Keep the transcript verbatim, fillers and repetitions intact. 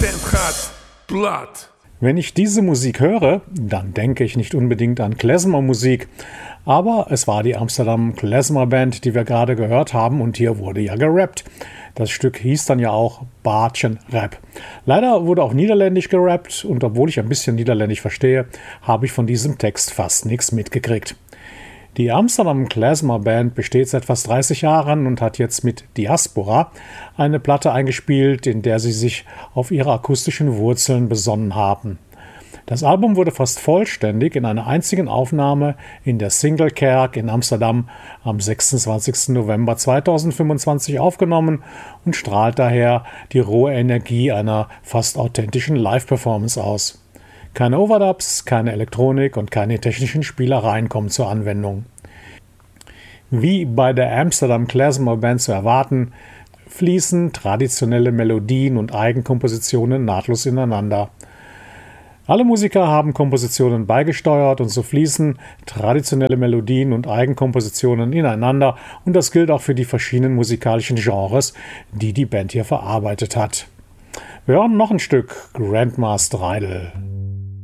tent gaat plat. Wenn ich diese Musik höre, dann denke ich nicht unbedingt an Klezmer-Musik, aber es war die Amsterdam Klezmer Band, die wir gerade gehört haben, und hier wurde ja gerappt. Das Stück hieß dann ja auch Baardjen Rap. Leider wurde auch niederländisch gerappt, und obwohl ich ein bisschen niederländisch verstehe, habe ich von diesem Text fast nichts mitgekriegt. Die Amsterdam Klezmer Band besteht seit fast dreißig Jahren und hat jetzt mit Diaspora eine Platte eingespielt, in der sie sich auf ihre akustischen Wurzeln besonnen haben. Das Album wurde fast vollständig in einer einzigen Aufnahme in der Single-Kerk in Amsterdam am sechsundzwanzigsten November zweitausendfünfundzwanzig aufgenommen und strahlt daher die rohe Energie einer fast authentischen Live-Performance aus. Keine Overdubs, keine Elektronik und keine technischen Spielereien kommen zur Anwendung. Wie bei der Amsterdam Klezmer Band zu erwarten, fließen traditionelle Melodien und Eigenkompositionen nahtlos ineinander. Alle Musiker haben Kompositionen beigesteuert und so fließen traditionelle Melodien und Eigenkompositionen ineinander, und das gilt auch für die verschiedenen musikalischen Genres, die die Band hier verarbeitet hat. Wir hören noch ein Stück Grandma Stridle.